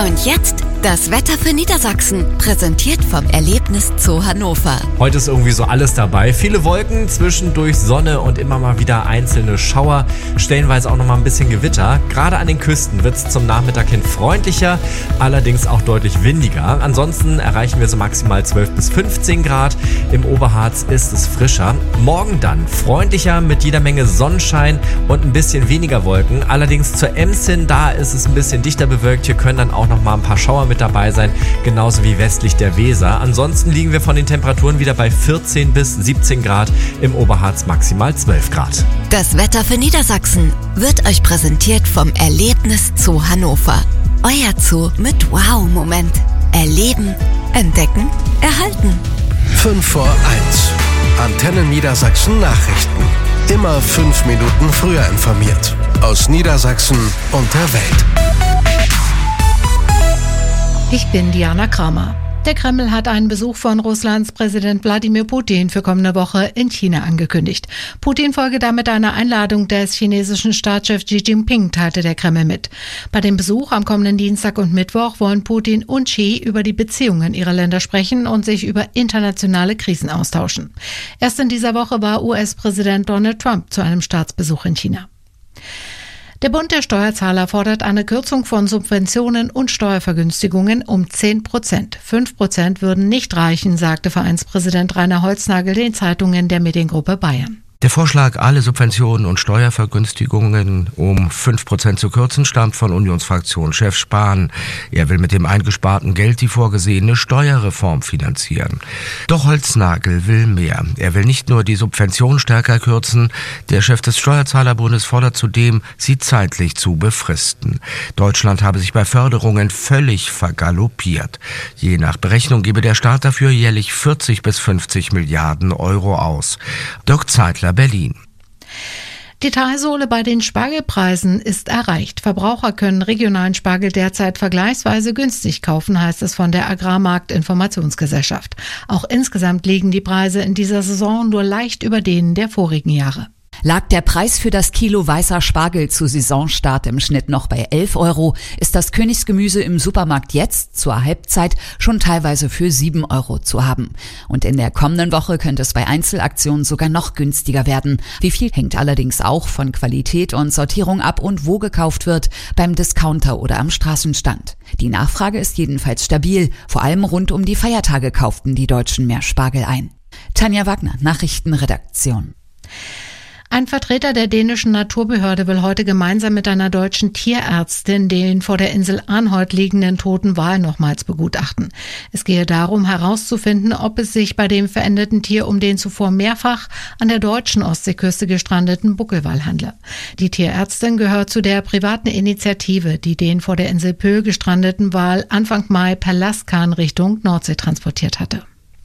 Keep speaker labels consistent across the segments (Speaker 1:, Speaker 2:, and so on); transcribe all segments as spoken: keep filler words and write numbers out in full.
Speaker 1: Und jetzt das Wetter für Niedersachsen, präsentiert vom Erlebnis Zoo Hannover.
Speaker 2: Heute ist irgendwie so alles dabei. Viele Wolken, zwischendurch Sonne und immer mal wieder einzelne Schauer, stellenweise auch noch mal ein bisschen Gewitter. Gerade an den Küsten wird es zum Nachmittag hin freundlicher, allerdings auch deutlich windiger. Ansonsten erreichen wir so maximal zwölf bis fünfzehn Grad. Im Oberharz ist es frischer. Morgen dann freundlicher mit jeder Menge Sonnenschein und ein bisschen weniger Wolken. Allerdings zur Ems hin, da ist es ein bisschen dichter bewölkt. Hier können dann auch noch mal ein paar Schauer mit dabei sein, genauso wie westlich der Weser. Ansonsten liegen wir von den Temperaturen wieder bei vierzehn bis siebzehn Grad, im Oberharz maximal zwölf Grad.
Speaker 1: Das Wetter für Niedersachsen wird euch präsentiert vom Erlebnis Zoo Hannover. Euer Zoo mit Wow-Moment. Erleben, entdecken, erhalten.
Speaker 3: fünf vor eins. Antenne Niedersachsen Nachrichten. Immer fünf Minuten früher informiert. Aus Niedersachsen und der Welt.
Speaker 4: Ich bin Diana Kramer. Der Kreml hat einen Besuch von Russlands Präsident Wladimir Putin für kommende Woche in China angekündigt. Putin folge damit einer Einladung des chinesischen Staatschefs Xi Jinping, teilte der Kreml mit. Bei dem Besuch am kommenden Dienstag und Mittwoch wollen Putin und Xi über die Beziehungen ihrer Länder sprechen und sich über internationale Krisen austauschen. Erst in dieser Woche war U S-Präsident Donald Trump zu einem Staatsbesuch in China. Der Bund der Steuerzahler fordert eine Kürzung von Subventionen und Steuervergünstigungen um zehn Prozent. Fünf Prozent würden nicht reichen, sagte Vereinspräsident Rainer Holznagel den Zeitungen der Mediengruppe Bayern.
Speaker 5: Der Vorschlag, alle Subventionen und Steuervergünstigungen um fünf Prozent zu kürzen, stammt von Unionsfraktionschef Spahn. Er will mit dem eingesparten Geld die vorgesehene Steuerreform finanzieren. Doch Holznagel will mehr. Er will nicht nur die Subvention stärker kürzen, der Chef des Steuerzahlerbundes fordert zudem, sie zeitlich zu befristen. Deutschland habe sich bei Förderungen völlig vergaloppiert. Je nach Berechnung gebe der Staat dafür jährlich vierzig bis fünfzig Milliarden Euro aus. Dirk Zeitler, Berlin.
Speaker 4: Die Talsohle bei den Spargelpreisen ist erreicht. Verbraucher können regionalen Spargel derzeit vergleichsweise günstig kaufen, heißt es von der Agrarmarkt-Informationsgesellschaft. Auch insgesamt liegen die Preise in dieser Saison nur leicht über denen der vorigen Jahre.
Speaker 6: Lag der Preis für das Kilo weißer Spargel zu Saisonstart im Schnitt noch bei elf Euro, ist das Königsgemüse im Supermarkt jetzt zur Halbzeit schon teilweise für sieben Euro zu haben. Und in der kommenden Woche könnte es bei Einzelaktionen sogar noch günstiger werden. Wie viel hängt allerdings auch von Qualität und Sortierung ab und wo gekauft wird, beim Discounter oder am Straßenstand. Die Nachfrage ist jedenfalls stabil. Vor allem rund um die Feiertage kauften die Deutschen mehr Spargel ein. Tanja Wagner, Nachrichtenredaktion.
Speaker 4: Ein Vertreter der dänischen Naturbehörde will heute gemeinsam mit einer deutschen Tierärztin den vor der Insel Arnholt liegenden toten Wal nochmals begutachten. Es gehe darum, herauszufinden, ob es sich bei dem verendeten Tier um den zuvor mehrfach an der deutschen Ostseeküste gestrandeten Buckelwal handle. Die Tierärztin gehört zu der privaten Initiative, die den vor der Insel Pö gestrandeten Wal Anfang Mai per Lastkahn Richtung Nordsee transportiert hatte.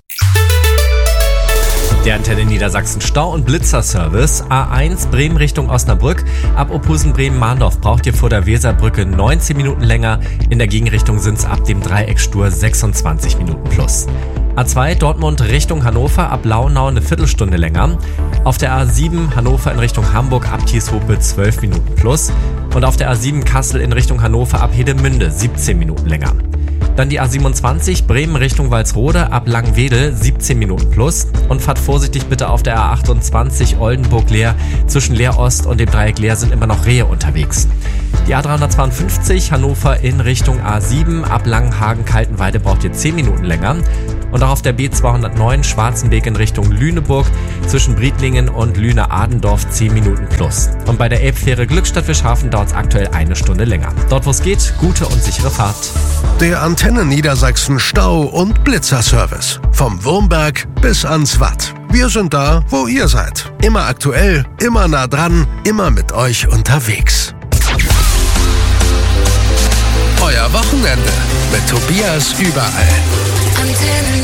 Speaker 2: Der Antenne Niedersachsen Stau- und Blitzerservice. A eins Bremen Richtung Osnabrück. Ab Opusen-Bremen-Mahndorf braucht ihr vor der Weserbrücke neunzehn Minuten länger. In der Gegenrichtung sind es ab dem Dreieckstur sechsundzwanzig Minuten plus. A zwei Dortmund Richtung Hannover ab Launau eine Viertelstunde länger. Auf der A sieben Hannover in Richtung Hamburg ab Tieshope zwölf Minuten plus. Und auf der A sieben Kassel in Richtung Hannover ab Hedemünde siebzehn Minuten länger. Dann die A siebenundzwanzig Bremen Richtung Walsrode ab Langwedel siebzehn Minuten plus. Und fahrt vorsichtig bitte auf der A achtundzwanzig Oldenburg-Leer. Zwischen Leer-Ost und dem Dreieck Leer sind immer noch Rehe unterwegs. Die A dreihundertzweiundfünfzig Hannover in Richtung A sieben ab Langenhagen-Kaltenweide braucht ihr zehn Minuten länger. Und auch auf der B zweihundertneun Schwarzenberg in Richtung Lüneburg zwischen Briedlingen und Lüne-Adendorf zehn Minuten plus. Und bei der Elbfähre Glückstadt-Fischhafen dauert es aktuell eine Stunde länger. Dort wo es geht, gute und sichere Fahrt.
Speaker 3: Der Antenne Niedersachsen Stau- und Blitzerservice. Vom Wurmberg bis ans Watt. Wir sind da, wo ihr seid. Immer aktuell, immer nah dran, immer mit euch unterwegs. Euer Wochenende mit Tobias überall.
Speaker 1: Antenne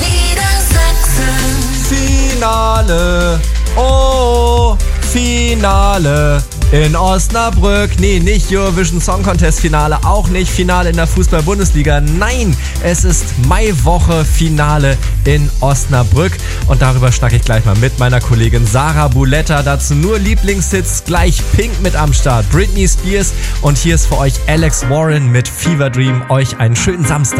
Speaker 1: Niedersachsen.
Speaker 2: Finale, oh, Finale. in Osnabrück. Nee, nicht Eurovision Song Contest Finale, auch nicht Finale in der Fußball-Bundesliga. Nein, es ist Maiwoche Finale in Osnabrück. Und darüber schnacke ich gleich mal mit meiner Kollegin Sarah Buletta. Dazu nur Lieblingshits, gleich Pink mit am Start, Britney Spears. Und hier ist für euch Alex Warren mit Fever Dream. Euch einen schönen Samstag.